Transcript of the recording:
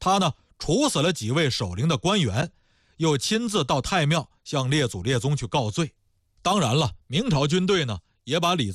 他呢处死了几位守陵的官员，又亲自到太庙向列祖列宗去告罪。当然了，明朝军队呢也把李